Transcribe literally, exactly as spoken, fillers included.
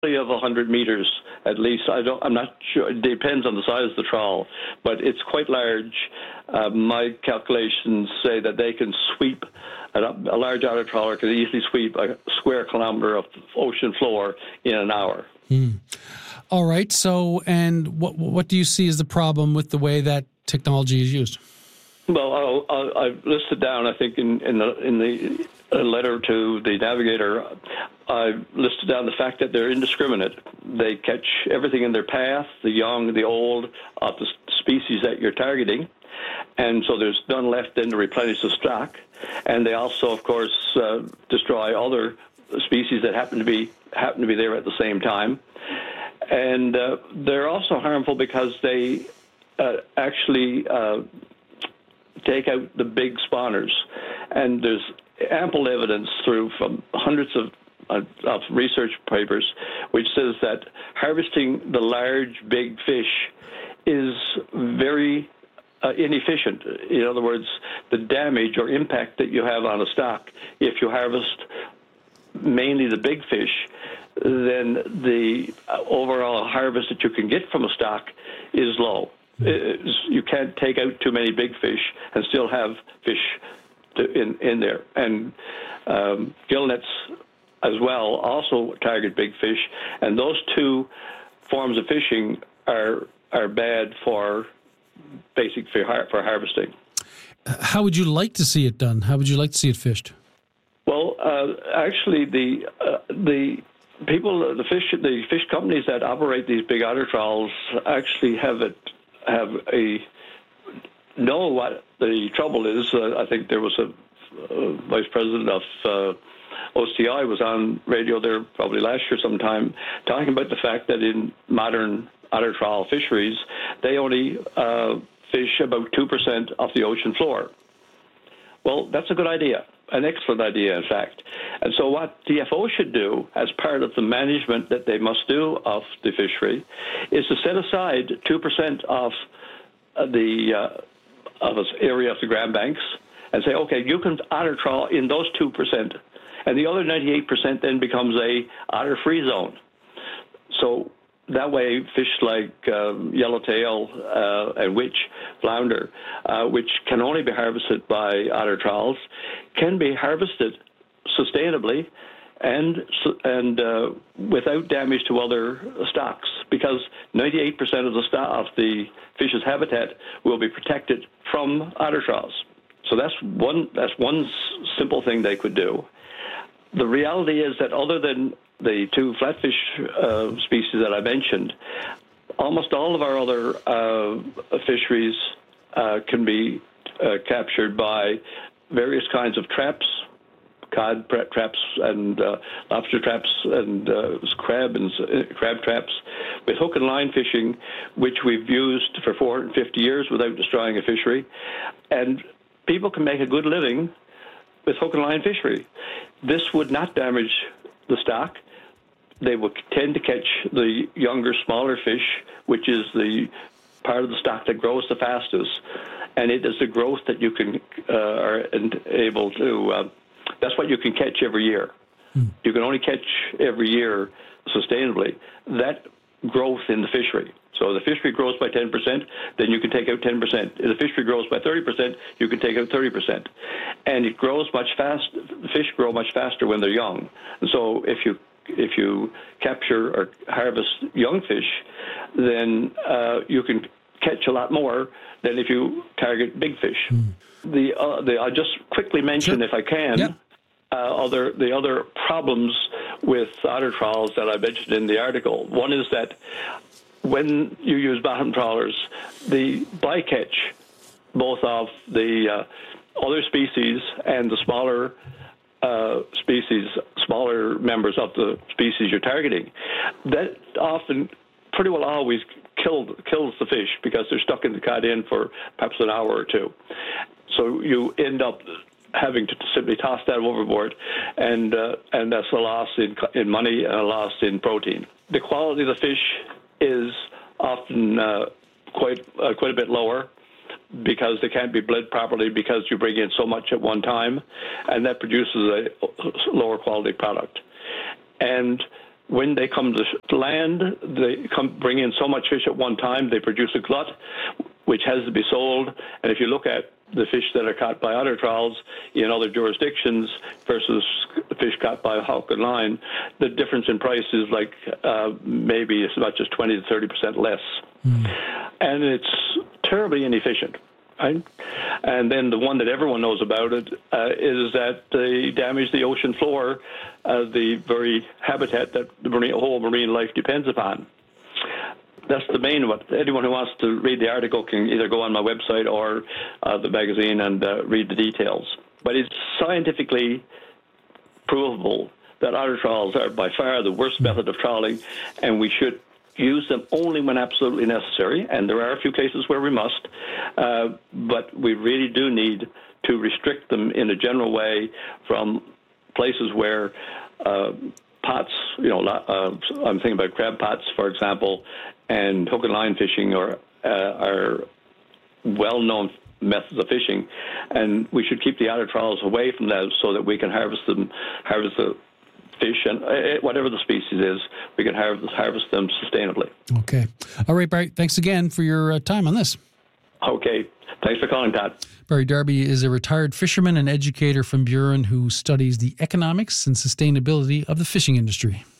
of one hundred meters at least. I don't, I'm not sure. It depends on the size of the trawl, but it's quite large. Uh, my calculations say that they can sweep, a, a large otter trawler can easily sweep a square kilometer of ocean floor in an hour. Mm. All right. So, and what what do you see as the problem with the way that technology is used? Well, I'll, I'll, I've listed down, I think, in, in the in the letter to the navigator, I've listed down the fact that they're indiscriminate. They catch everything in their path, the young, the old, of the species that you're targeting, and so there's none left then to replenish the stock. And they also, of course, uh, destroy other species that happen to be happen to be there at the same time. And uh, they're also harmful because they uh, actually uh, take out the big spawners. And there's ample evidence through from hundreds of, uh, of research papers which says that harvesting the large, big fish is very uh, inefficient. In other words, the damage or impact that you have on a stock, if you harvest mainly the big fish, then the overall harvest that you can get from a stock is low. It's, you can't take out too many big fish and still have fish to, in, in there. And um, gill nets as well also target big fish, and those two forms of fishing are are bad for basic for, har- for harvesting. How would you like to see it done? How would you like to see it fished? Well, uh, actually, the uh, the people, the fish, the fish companies that operate these big otter trawls actually have it have a know what the trouble is. Uh, I think there was a uh, vice president of uh, O C I was on radio there probably last year sometime talking about the fact that in modern otter trawl fisheries they only uh, fish about two percent of the ocean floor. Well, that's a good idea. An excellent idea, in fact. And so what D F O should do as part of the management that they must do of the fishery is to set aside two percent of the uh, of an area of the Grand Banks and say, okay, you can otter trawl in those two percent. And the other ninety-eight percent then becomes a otter-free zone. So that way, fish like um, yellowtail uh, and witch, flounder, uh, which can only be harvested by otter trawls, can be harvested sustainably and and uh, without damage to other stocks, because ninety-eight percent of the stock of the fish's habitat will be protected from otter trawls. So that's one that's one simple thing they could do. The reality is that other than the two flatfish uh, species that I mentioned, almost all of our other uh, fisheries uh, can be uh, captured by various kinds of traps, cod traps and uh, lobster traps and uh, crab and uh, crab traps, with hook and line fishing, which we've used for four hundred fifty years without destroying a fishery. And people can make a good living with hook and line fishery. This would not damage the stock. They would tend to catch the younger, smaller fish, which is the part of the stock that grows the fastest. And it is the growth that you can uh, are able to, uh, that's what you can catch every year. Hmm. You can only catch every year sustainably that growth in the fishery. So if the fishery grows by ten percent, then you can take out ten percent. If the fishery grows by thirty percent, you can take out thirty percent. And it grows much faster. The fish grow much faster when they're young. And so if you if you capture or harvest young fish, then uh, you can catch a lot more than if you target big fish. Mm. The, uh, the I'll just quickly mention, sure, if I can, yeah. uh, other the other problems with otter trawls that I mentioned in the article. One is that when you use bottom trawlers, the bycatch, both of the uh, other species and the smaller uh, species, smaller members of the species you're targeting, that often pretty well always kill, kills the fish because they're stuck in the cod end for perhaps an hour or two. So you end up having to simply toss that overboard, and uh, and that's a loss in in money and a loss in protein. The quality of the fish is often uh, quite uh, quite a bit lower because they can't be bled properly because you bring in so much at one time, and that produces a lower quality product. And when they come to land, they come bring in so much fish at one time, they produce a glut, which has to be sold. And if you look at the fish that are caught by otter trawls in other jurisdictions versus fish caught by hook and line, the difference in price is like uh, maybe as much as twenty to thirty percent less. Mm. And it's terribly inefficient. Right? And then the one that everyone knows about it uh, is that they damage the ocean floor, uh, the very habitat that the marine, whole marine life depends upon. That's the main one. Anyone who wants to read the article can either go on my website or uh, the magazine and uh, read the details. But it's scientifically provable that otter trawls are by far the worst method of trawling, and we should use them only when absolutely necessary, and there are a few cases where we must, uh, but we really do need to restrict them in a general way from places where uh, pots, you know, uh, I'm thinking about crab pots, for example, and hook and line fishing are, uh, are well-known methods of fishing, and we should keep the otter trawls away from those so that we can harvest them, harvest the fish, and whatever the species is, we can harvest, harvest them sustainably. Okay. All right, Barry, thanks again for your uh, time on this. Okay. Thanks for calling, Todd. Barry Darby is a retired fisherman and educator from Burin who studies the economics and sustainability of the fishing industry.